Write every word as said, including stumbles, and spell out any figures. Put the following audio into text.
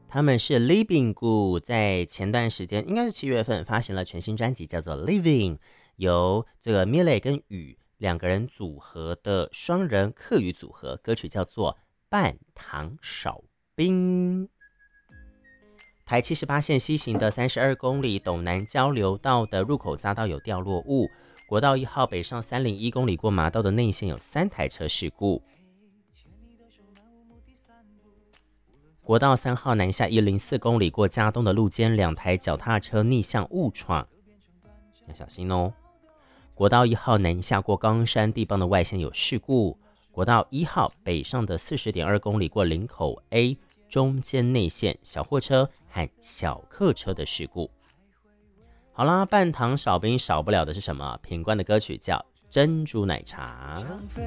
他们是 Living Good， 在前段时间应该是七月份发行了全新专辑，叫做 Living， 由这个 Millet 跟雨两个人组合的双人客语组合，歌曲叫做半糖少冰。台七十八线西行的三十二公里斗南交流道的入口匝道有掉落物，国道一号北上三零一公里过麻道的内线有三台车事故，国道三号南下一零四公里过嘉东的路肩，两台脚踏车逆向误闯，要小心哦。国道一号南下过冈山地磅的外线有事故，国道一号北上的 四十点二公里过林口 A 中间内线小货车和小客车的事故。好啦，半糖少冰少不了的是什么？品冠的歌曲叫珍珠奶茶。